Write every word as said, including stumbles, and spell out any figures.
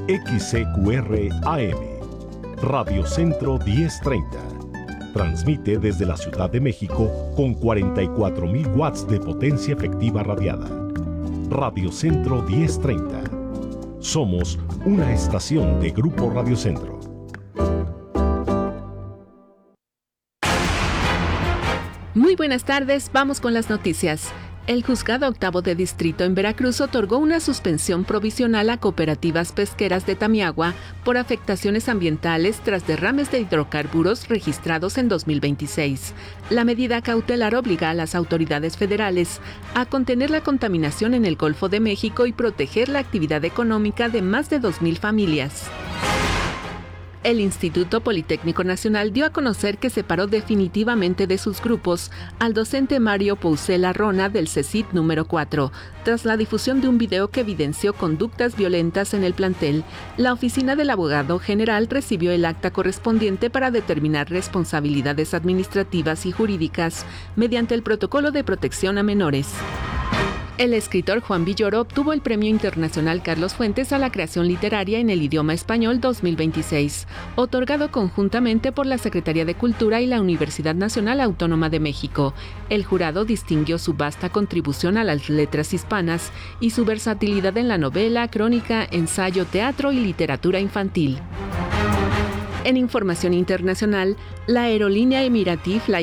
X C Q R A M, Radio Centro diez treinta. Transmite desde la Ciudad de México con cuarenta y cuatro mil watts de potencia efectiva radiada. Radio Centro diez treinta. Somos una estación de Grupo Radio Centro. Muy buenas tardes, vamos con las noticias. El Juzgado Octavo de Distrito en Veracruz otorgó una suspensión provisional a cooperativas pesqueras de Tamiagua por afectaciones ambientales tras derrames de hidrocarburos registrados en dos mil veintiséis. La medida cautelar obliga a las autoridades federales a contener la contaminación en el Golfo de México y proteger la actividad económica de más de dos mil familias. El Instituto Politécnico Nacional dio a conocer que separó definitivamente de sus grupos al docente Mario Poucela Rona del CECIT número cuatro, tras la difusión de un video que evidenció conductas violentas en el plantel. La oficina del abogado general recibió el acta correspondiente para determinar responsabilidades administrativas y jurídicas mediante el Protocolo de Protección a Menores. El escritor Juan Villoro obtuvo el Premio Internacional Carlos Fuentes a la Creación Literaria en el Idioma Español dos mil veintiséis, otorgado conjuntamente por la Secretaría de Cultura y la Universidad Nacional Autónoma de México. El jurado distinguió su vasta contribución a las letras hispanas y su versatilidad en la novela, crónica, ensayo, teatro y literatura infantil. En información internacional, la aerolínea emiratí Fly